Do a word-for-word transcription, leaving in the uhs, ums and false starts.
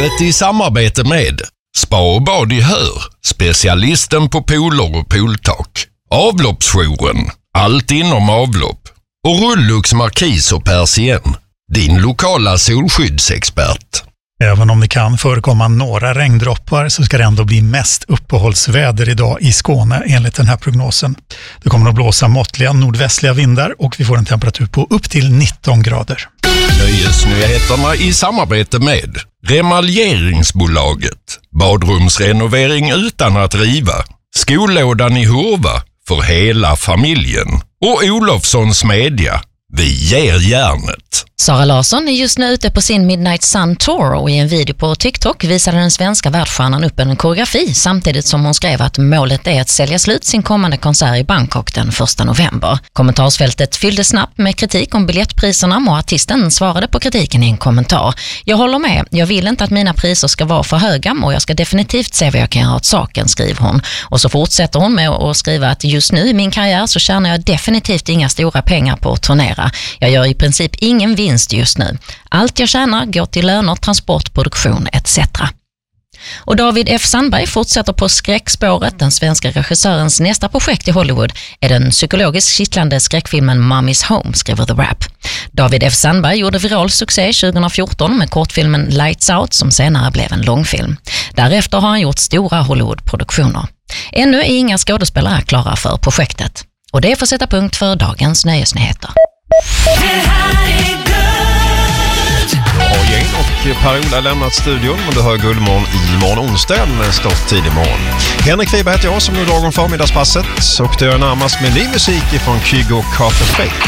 Avloppslivet i samarbete med Spa och bad i Hör, specialisten på pooler och pooltak. Avloppsjouren, allt inom avlopp. Och Rullux Markis och Persien, din lokala solskyddsexpert. Även om det kan förekomma några regndroppar så ska det ändå bli mest uppehållsväder idag i Skåne enligt den här prognosen. Det kommer att blåsa måttliga nordvästliga vindar och vi får en temperatur på upp till nitton grader. Nöjesnyheterna i samarbete med Remaljeringsbolaget. Badrumsrenovering utan att riva. Skollådan i Hurva för hela familjen. Och Olofssons Media. Vi ger järnet. Sara Larsson är just nu ute på sin Midnight Sun Tour och i en video på TikTok visade den svenska världsstjärnan upp en koreografi samtidigt som hon skrev att målet är att sälja slut sin kommande konsert i Bangkok den första november. Kommentarsfältet fyllde snabbt med kritik om biljettpriserna och artisten svarade på kritiken i en kommentar. Jag håller med, jag vill inte att mina priser ska vara för höga och jag ska definitivt se vad jag kan göra åt saken, skriver hon. Och så fortsätter hon med att skriva att just nu i min karriär så tjänar jag definitivt inga stora pengar på att turnera. Jag gör i princip ingen vinst just nu. Allt jag tjänar går till löner, transport, produktion et cetera. Och David F. Sandberg fortsätter på skräckspåret. Den svenska regissörens nästa projekt i Hollywood är den psykologiskt kittlande skräckfilmen Mommy's Home, skriver The Wrap. David F. Sandberg gjorde viral succé tjugo fjorton med kortfilmen Lights Out som senare blev en långfilm. Därefter har han gjort stora Hollywood-produktioner. Ännu är inga skådespelare klara för projektet. Och det får sätta punkt för dagens nöjesnyheter. Det här är Guld. Ja, Jane och Per-Ola lämnat studion, men du hör Guldmorgon i morgon onsdag, en stort tidig morgon. Henrik Wiberg heter jag som nu drar om förmiddagspasset och det är närmast med ny musik från Kygo Carter Fake.